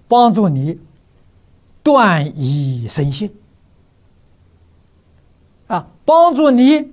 帮助你断疑生信啊，帮助你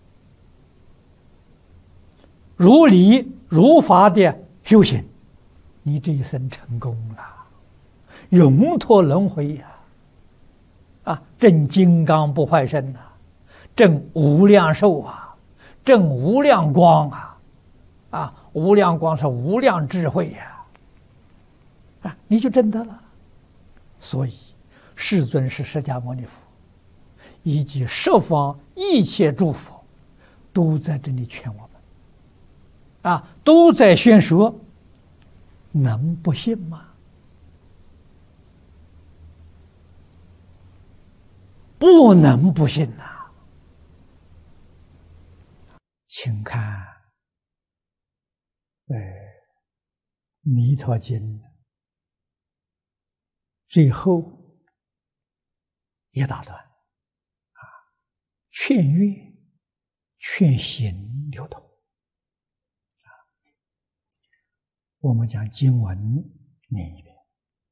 如理如法的修行，你这一生成功了，永脱轮回呀！啊，证金刚不坏身呐，证无量寿啊，证无量光啊！啊，无量光是无量智慧呀！啊，你就证得了。所以，世尊是释迦牟尼佛，以及十方一切诸佛，都在这里劝我们。啊，都在宣说，能不信吗？不能不信呐！请看，弥陀经最后一大段啊，劝愿、劝行流通。我们讲经文念一遍：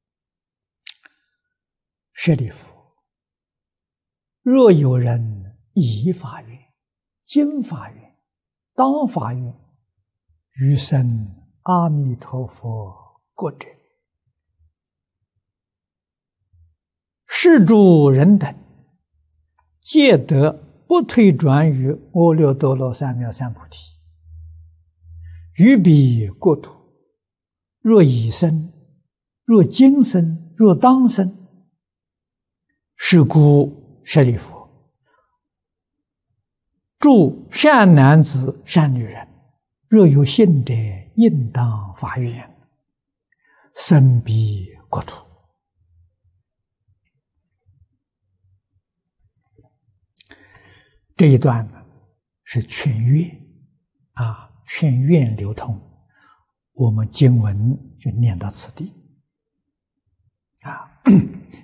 舍利弗，若有人以法愿、经法愿、当法愿，于生阿弥陀佛国者，是诸人等，皆得不退转于阿耨多罗三藐三菩提。于彼国土，若已生，若今生，若当生，是故舍利弗，诸善男子、善女人，若有信者，应当发愿，生彼国土。这一段呢，是劝愿啊，劝愿流通。我们经文就念到此地啊。